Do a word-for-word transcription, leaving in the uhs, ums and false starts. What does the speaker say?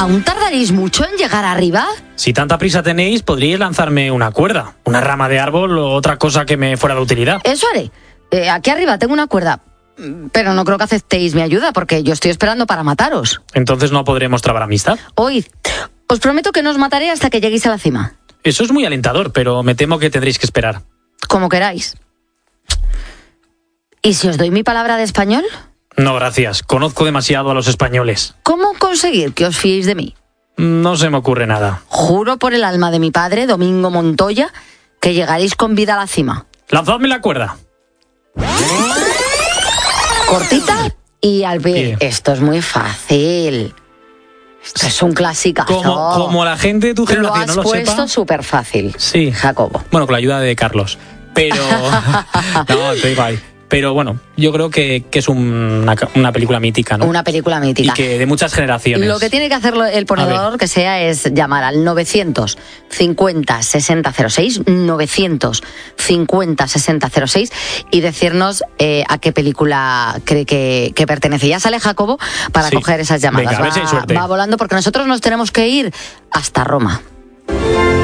¿Aún tardaréis mucho en llegar arriba? Si tanta prisa tenéis, podríais lanzarme una cuerda, una rama de árbol o otra cosa que me fuera de utilidad. Eso haré. Eh, aquí arriba tengo una cuerda, pero no creo que aceptéis mi ayuda porque yo estoy esperando para mataros. Entonces no podremos trabar amistad. Oíd, os prometo que no os mataré hasta que lleguéis a la cima. Eso es muy alentador, pero me temo que tendréis que esperar. Como queráis. ¿Y si os doy mi palabra de español? No, gracias. Conozco demasiado a los españoles. ¿Cómo conseguir que os fiéis de mí? No se me ocurre nada. Juro por el alma de mi padre, Domingo Montoya, que llegaréis con vida a la cima. Lanzadme la cuerda. Cortita y al pie. Bien. Esto es muy fácil. Esto es un clasicazo. Como, como la gente de tu Lo generación has no lo puesto sepa. súper fácil, Sí. Jacobo. Bueno, con la ayuda de Carlos. Pero... no, te digo ahí. Pero bueno, yo creo que, que es un- una, una película mítica, ¿no? Una película Y mítica. que de muchas generaciones. Lo que tiene que hacer el A ponedor que sea es llamar al novecientos cincuenta sesenta cero seis, novecientos cincuenta sesenta cero seis y decirnos eh, a qué película cree que, que pertenece. Ya sale Jacobo para Sí. coger esas llamadas. Venga, a ver si hay va, suerte. va volando porque nosotros nos tenemos que ir hasta Roma.